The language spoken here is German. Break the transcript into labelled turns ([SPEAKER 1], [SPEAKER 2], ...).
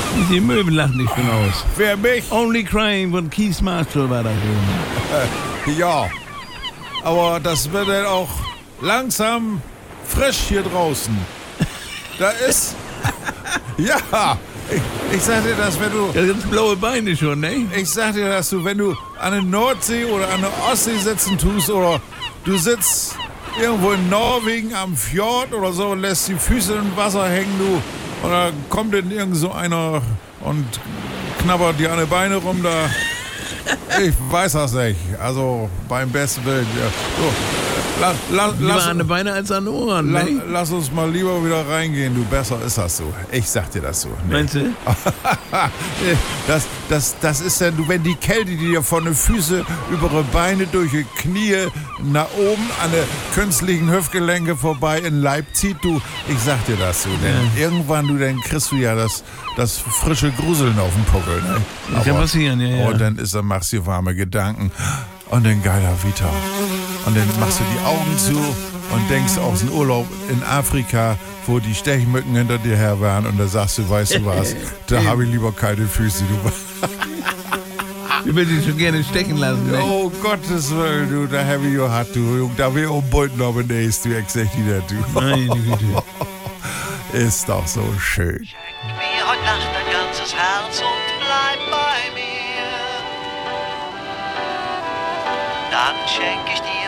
[SPEAKER 1] Die Möwen lachen dich schon aus.
[SPEAKER 2] Wer mich?
[SPEAKER 1] Only Crying von Keith Marshall war das.
[SPEAKER 2] Ja. Aber das wird dann auch langsam frisch hier draußen. Da ist... Ja. Ich sag dir das, wenn du...
[SPEAKER 1] Da gibt's blaue Beine schon, ne?
[SPEAKER 2] Ich sag dir das, wenn du an der Nordsee oder an der Ostsee sitzen tust oder du sitzt irgendwo in Norwegen am Fjord oder so und lässt die Füße im Wasser hängen, du, und da kommt dann irgend so einer und knabbert dir an die Beine rum, da... Ich weiß das nicht. Also beim besten Willen. Ja. So,
[SPEAKER 1] Lieber an den Beinen als an den Ohren, ne?
[SPEAKER 2] Lass uns mal lieber wieder reingehen, du. Besser ist das so. Ich sag dir das so. Nee.
[SPEAKER 1] Meinst du?
[SPEAKER 2] Das ist dann, wenn die Kälte, die dir von den Füßen über die Beine durch die Knie nach oben an den künstlichen Hüftgelenke vorbei in den Leib zieht, du. Ich sag dir das so. Denn irgendwann, du, dann kriegst du ja das frische Gruseln auf dem Puckel, ne?
[SPEAKER 1] Das kann passieren, ja.
[SPEAKER 2] Und dann machst du warme Gedanken und dann geiler Vita. Und dann machst du die Augen zu und denkst aus dem Urlaub in Afrika, wo die Stechmücken hinter dir her waren, und da sagst du, weißt du was, da habe ich lieber kalte Füße, du.
[SPEAKER 1] Ich will dich schon gerne stechen lassen, ne?
[SPEAKER 2] Oh Gottes Willen, du, da habe ich ja hart, du. Da will ich umbolten noch benächst, du, ich sag dir, du.
[SPEAKER 1] Meine Güte.
[SPEAKER 2] Ist doch so schön.
[SPEAKER 3] Schenk mir heute Nacht dein ganzes Herz und bleib bei mir. Dann schenk ich dir